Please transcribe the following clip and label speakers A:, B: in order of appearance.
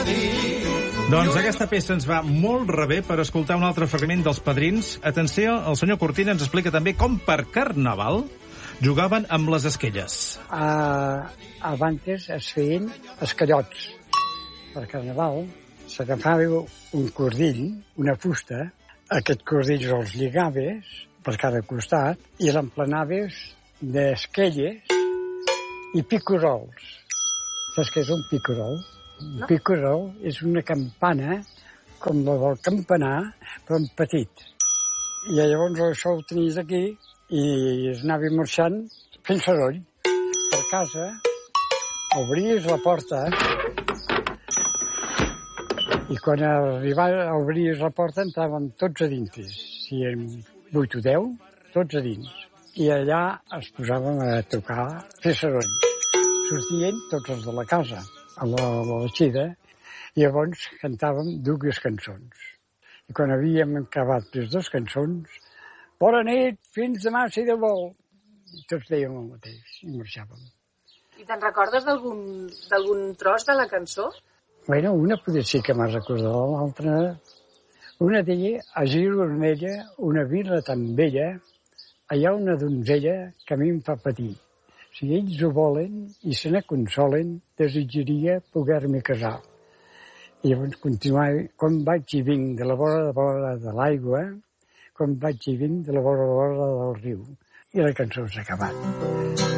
A: Doncs aquesta peça ens va molt rebé per escoltar un altre fragment dels Padrins. Atenció, el senyor Cortina ens explica també com per Carnaval jugaven amb les esquelles.
B: Abans es feien esquellots. Per Carnaval s'agafava un cordill, una fusta, aquest cordill els lligaves per cada costat i l'emplenaves d'esquelles i picarols. Saps què és un picarol? Un picarol és una campana com la del campanar, però en petit. I llavors això ho tenies aquí i es anava marxant fent soroll. Per casa obries la porta i quan obries la porta entraven tots a dintre. Si eren 8 o 10, tots a dins. I allà es posaven a tocar, a fer soroll. Sortien tots els de la casa a l'eixida, i llavors cantàvem 2 cançons. I quan havíem acabat les 2 cançons, bona nit, fins demà si Déu vol. I tots dèiem el mateix, i marxàvem.
C: I te'n recordes d'algun tros de la cançó?
B: Bueno, una poder ser que m'ha recordat, l'altra... Una deia, a Gironella, una vila tan bella, hi ha una donzella que a mi em fa patir. Si ells ho volen i se ne consolen, desitjaria poder-me casar. I llavors continuava, com vaig i vinc de la vora de l'aigua, com vaig i vinc de la vora del riu. I la cançó s'ha acabat.